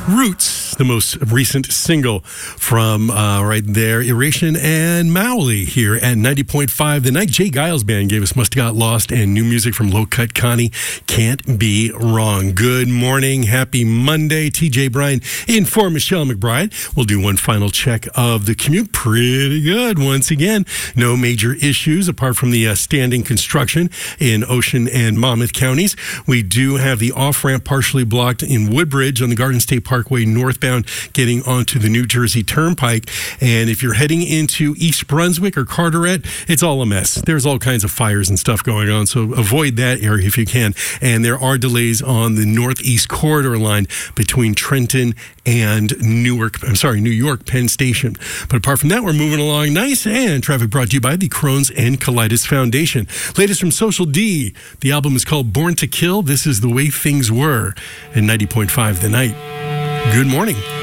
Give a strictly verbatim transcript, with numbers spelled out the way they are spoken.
Roots, the most recent single from uh, right there, Iration and Mowley here at ninety point five. The night Jay Giles Band gave us Must Have Got Lost, and new music from Low Cut Connie, Can't Be Wrong. Good morning. Happy Monday. T J Bryan in for Michelle McBride. We'll do one final check of the commute. Pretty good once again. No major issues apart from the uh, standing construction in Ocean and Monmouth counties. We do have the off-ramp partially blocked in Woodbridge on the Garden State Parkway northbound getting onto the New Jersey Turnpike. And if you're heading into East Brunswick or Carteret, it's all a mess. There's all kinds of fires and stuff going on, so avoid that area if you can. And there are delays on the Northeast Corridor line between Trenton and Newark, I'm sorry, New York Penn Station. But apart from that, we're moving along nice, and traffic brought to you by the Crohn's and Colitis Foundation. Latest from Social D. The album is called Born to Kill. This is The Way Things Were in ninety point five The Night. Good morning.